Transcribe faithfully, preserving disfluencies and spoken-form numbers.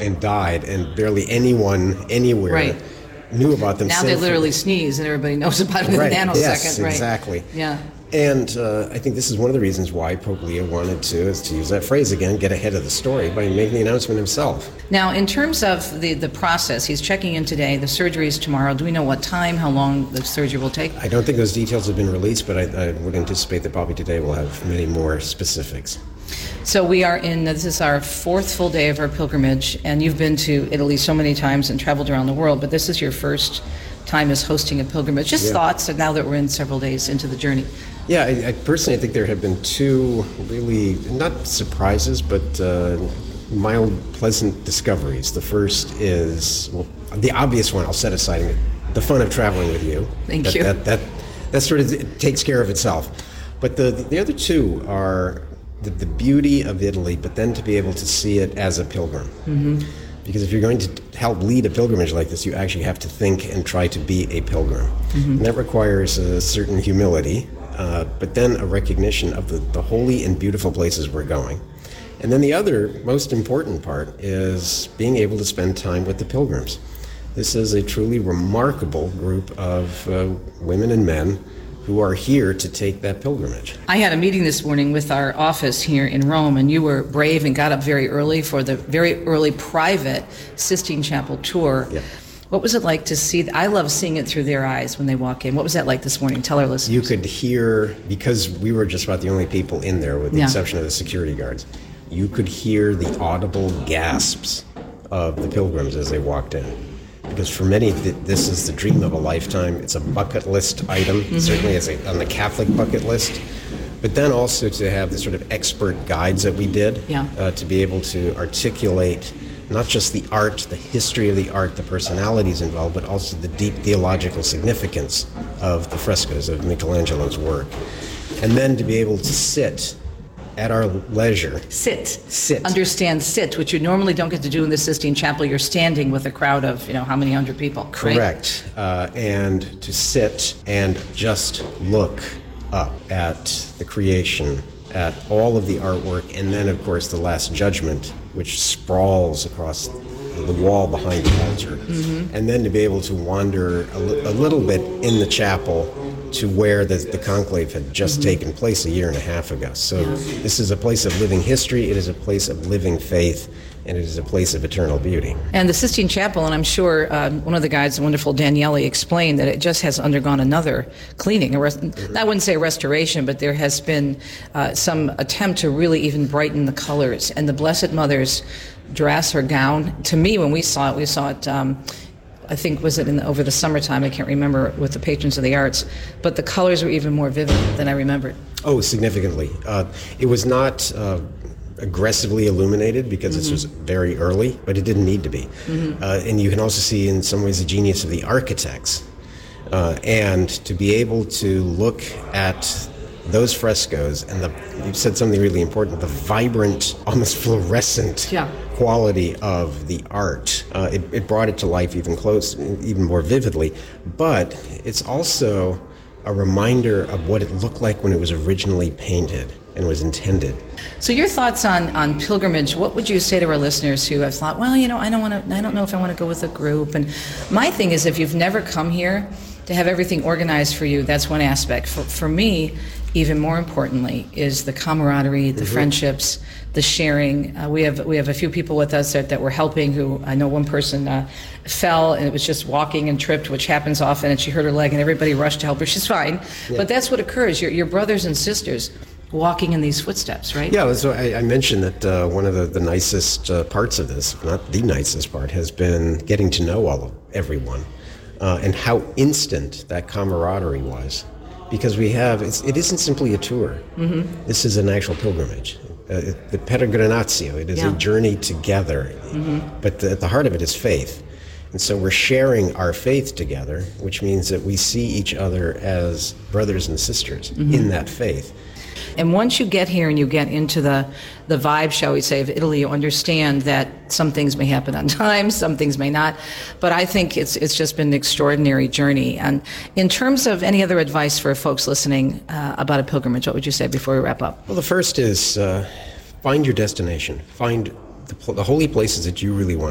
and died, and barely anyone anywhere right. knew about them. Now they literally sneeze, and everybody knows about it in right. a nanosecond. Yes, right. exactly. Yeah. And uh, I think this is one of the reasons why Pope Leo wanted to, is to use that phrase again, get ahead of the story by making the announcement himself. Now, in terms of the, the process, he's checking in today. The surgery is tomorrow. Do we know what time, how long the surgery will take? I don't think those details have been released, but I, I would anticipate that probably today we'll have many more specifics. So we are in, this is our fourth full day of our pilgrimage, and you've been to Italy so many times and traveled around the world, but this is your first time as hosting a pilgrimage. Just yeah. thoughts now that we're in several days into the journey. Yeah, I, I personally I think there have been two really, not surprises, but uh, mild, pleasant discoveries. The first is, well, the obvious one, I'll set aside, the fun of traveling with you. Thank that, you. That, that, that sort of it takes care of itself. But the, the other two are the, the beauty of Italy, but then to be able to see it as a pilgrim. Mm-hmm. Because if you're going to help lead a pilgrimage like this, you actually have to think and try to be a pilgrim. Mm-hmm. And that requires a certain humility, uh, but then a recognition of the, the holy and beautiful places we're going. And then the other most important part is being able to spend time with the pilgrims. This is a truly remarkable group of uh, women and men who are here to take that pilgrimage. I had a meeting this morning with our office here in Rome, and you were brave and got up very early for the very early private Sistine Chapel tour. Yeah. What was it like to see? I love seeing it through their eyes when they walk in. What was that like this morning? Tell our listeners. You could hear, because we were just about the only people in there with the Yeah. exception of the security guards, you could hear the audible gasps of the pilgrims as they walked in. Because for many, th- this is the dream of a lifetime. It's a bucket list item, mm-hmm. certainly as a, on the Catholic bucket list. But then also to have the sort of expert guides that we did, yeah. uh, to be able to articulate not just the art, the history of the art, the personalities involved, but also the deep theological significance of the frescoes of Michelangelo's work. And then to be able to sit at our leisure. Sit. Sit. Understand sit, which you normally don't get to do in the Sistine Chapel. You're standing with a crowd of, you know, how many hundred people, right? Correct. Uh, and to sit and just look up at the creation, at all of the artwork, and then, of course, the Last Judgment, which sprawls across the wall behind the altar. Mm-hmm. And then to be able to wander a, li- a little bit in the chapel to where the, the conclave had just mm-hmm. taken place a year and a half ago. So yeah. This is a place of living history, it is a place of living faith, and it is a place of eternal beauty. And the Sistine Chapel, and I'm sure um, one of the guides, the wonderful Daniele, explained that it just has undergone another cleaning. A rest- mm-hmm. I wouldn't say restoration, but there has been uh, some attempt to really even brighten the colors. And the Blessed Mother's dress, her gown, to me, when we saw it, we saw it, um, I think, was it in the, over the summertime, I can't remember, with the patrons of the arts, but the colors were even more vivid than I remembered. Oh, significantly. Uh, it was not uh, aggressively illuminated because mm-hmm. this was very early, but it didn't need to be. Mm-hmm. Uh, and you can also see in some ways the genius of the architects. Uh, and to be able to look at those frescoes and the, you said something really important, the vibrant, almost fluorescent yeah. quality of the art. Uh, it, it brought it to life even close, even more vividly. But it's also a reminder of what it looked like when it was originally painted and was intended. So your thoughts on, on pilgrimage, what would you say to our listeners who have thought, well, you know, I don't want to, I don't know if I want to go with a group. And my thing is, if you've never come here, to have everything organized for you, that's one aspect. For, for me, even more importantly, is the camaraderie, the mm-hmm. friendships, the sharing. Uh, we have we have a few people with us that, that were helping who, I know one person uh, fell and it was just walking and tripped, which happens often, and she hurt her leg and everybody rushed to help her. She's fine. Yeah. But that's what occurs. Your, your brothers and sisters walking in these footsteps, right? Yeah, so I, I mentioned that uh, one of the, the nicest uh, parts of this, not the nicest part, has been getting to know all of everyone. Uh, and how instant that camaraderie was. Because we have, it's, it isn't simply a tour. Mm-hmm. This is an actual pilgrimage. Uh, it, the peregrinatio, it is yeah. a journey together. Mm-hmm. But the, at the heart of it is faith. And so we're sharing our faith together, which means that we see each other as brothers and sisters mm-hmm. in that faith. And once you get here and you get into the, the vibe, shall we say, of Italy, you understand that some things may happen on time, some things may not. But I think it's it's just been an extraordinary journey. And in terms of any other advice for folks listening uh, about a pilgrimage, what would you say before we wrap up? Well, the first is uh, find your destination. Find the, the holy places that you really want